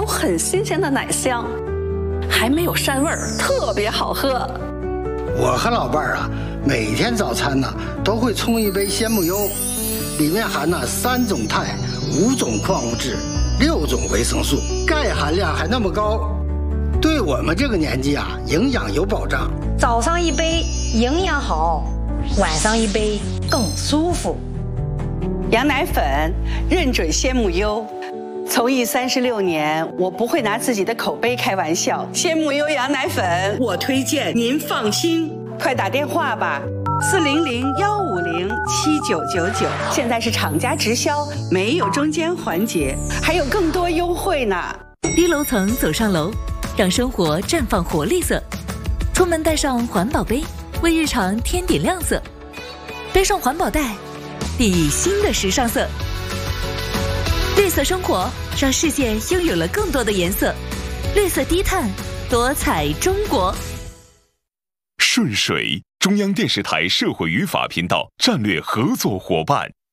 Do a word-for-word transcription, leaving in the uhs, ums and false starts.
有很新鲜的奶香，还没有膻味儿，特别好喝。 我和老伴儿啊，每天早餐呢都会冲一杯鲜木优，里面含了三种钛、五种矿物质、六种维生素，钙含量还那么高，对我们这个年纪啊，营养有保障。 早上一杯营养好，晚上一杯更舒服。 羊奶粉认准鲜木优，从艺三十六年，我不会拿自己的口碑开玩笑。鲜木优羊奶粉，我推荐，您放心。快打电话吧，四零零幺五零七九九九。现在是厂家直销，没有中间环节，还有更多优惠呢。 低楼层走上楼，让生活绽放活力色。出门带上环保杯，为日常添点亮色。背上环保袋，熨以新的时尚色。绿色生活，让世界拥有了更多的颜色。绿色低碳，多彩中国。 顺水，中央电视台社会与法频道战略合作伙伴。